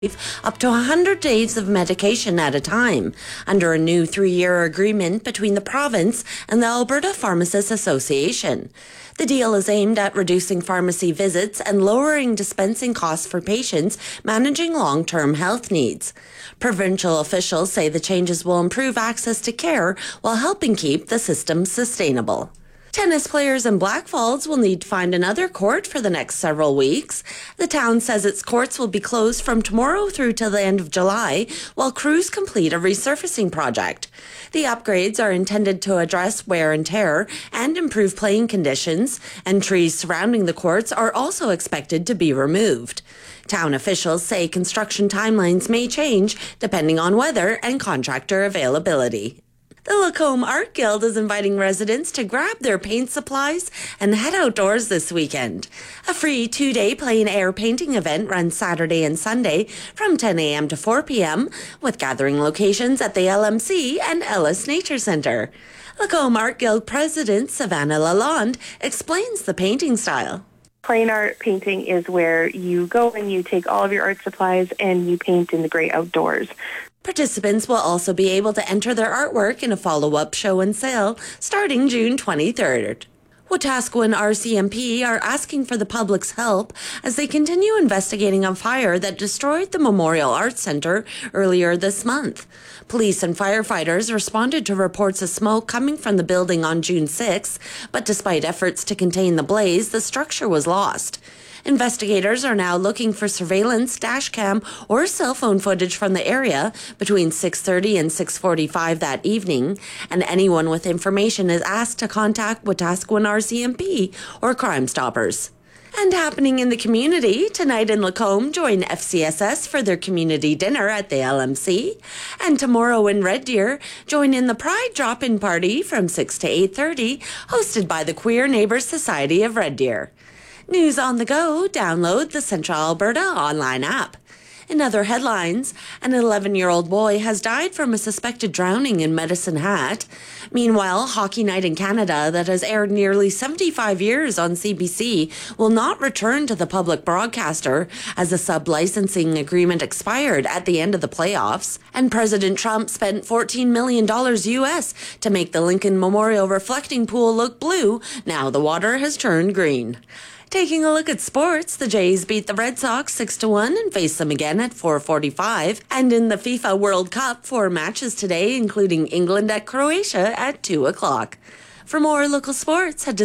up to 100 days of medication at a time under a new 3-year agreement between the province and the Alberta Pharmacists Association. The deal is aimed at reducing pharmacy visits and lowering dispensing costs for patients managing long-term health needs. Provincial officials say the changes will improve access to care while helping keep the system sustainable. Tennis players in Blackfalds will need to find another court for the next several weeks. The town says its courts will be closed from tomorrow through till the end of July while crews complete a resurfacing project. The upgrades are intended to address wear and tear and improve playing conditions, and trees surrounding the courts are also expected to be removed. Town officials say construction timelines may change depending on weather and contractor availability. The Lacombe Art Guild is inviting residents to grab their paint supplies and head outdoors this weekend. A free 2-day plein air painting event runs Saturday and Sunday from 10 a.m. to 4 p.m. with gathering locations at the LMC and Ellis Nature Centre. Lacombe Art Guild President Savannah Lalonde explains the painting style. Plain art painting is where you go and you take all of your art supplies and you paint in the great outdoors. Participants will also be able to enter their artwork in a follow-up show and sale starting June 23rd. Wetaskiwin RCMP are asking for the public's help as they continue investigating a fire that destroyed the Memorial Arts Centre earlier this month. Police and firefighters responded to reports of smoke coming from the building on June 6, but despite efforts to contain the blaze, the structure was lost. Investigators are now looking for surveillance, dash cam, or cell phone footage from the area between 6:30 and 6:45 that evening, and anyone with information is asked to contact Wetaskiwin RCMP or Crime Stoppers. And happening in the community, tonight in Lacombe, join FCSS for their community dinner at the LMC. And tomorrow in Red Deer, join in the Pride Drop-In Party from 6 to 8:30, hosted by the Queer Neighbours Society of Red Deer. News on the go, download the Central Alberta online app. In other headlines, an 11-year-old boy has died from a suspected drowning in Medicine Hat. Meanwhile, Hockey Night in Canada, that has aired nearly 75 years on CBC, will not return to the public broadcaster as the sub-licensing agreement expired at the end of the playoffs. And President Trump spent $14 million US to make the Lincoln Memorial reflecting pool look blue. Now the water has turned green. Taking a look at sports, the Jays beat the Red Sox 6-1 and face them again at 4:45. And in the FIFA World Cup, 4 matches today, including England at Croatia at 2 o'clock. For more local sports, head to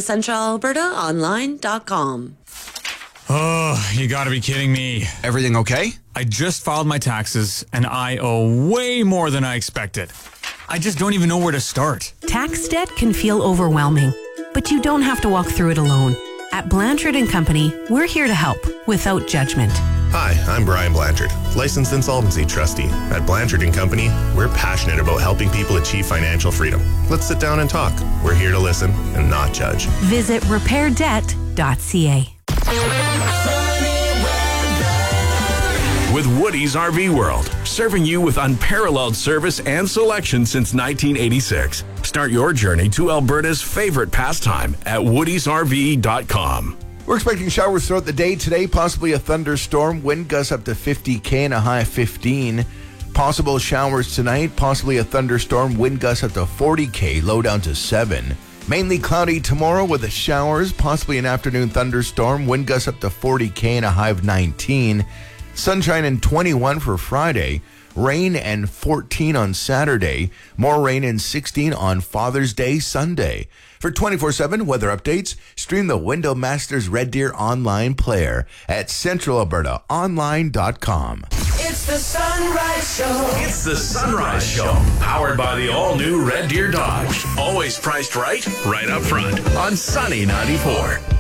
centralalbertaonline.com. Oh, you gotta be kidding me. Everything okay? I just filed my taxes and I owe way more than I expected. I just don't even know where to start. Tax debt can feel overwhelming, but you don't have to walk through it alone. At Blanchard & Company, we're here to help without judgment. Hi, I'm Brian Blanchard, licensed insolvency trustee. At Blanchard & Company, we're passionate about helping people achieve financial freedom. Let's sit down and talk. We're here to listen and not judge. Visit repairdebt.ca. With Woody's RV World, serving you with unparalleled service and selection since 1986. Start your journey to Alberta's favorite pastime at woodysrv.com. We're expecting showers throughout the day today, possibly a thunderstorm, wind gusts up to 50 and a high of 15. Possible showers tonight, possibly a thunderstorm, wind gusts up to 40 low down to 7. Mainly cloudy tomorrow with the showers, possibly an afternoon thunderstorm, wind gusts up to 40 and a high of 19. Sunshine and 21 for Friday. Rain and 14 on Saturday. More rain and 16 on Father's Day Sunday. For 24/7 weather updates, stream the Window Masters Red Deer online player at centralalbertaonline.com. It's the Sunrise Show. It's the Sunrise Show, powered by the all-new Red Deer Dodge. Always priced right up front on Sunny 94.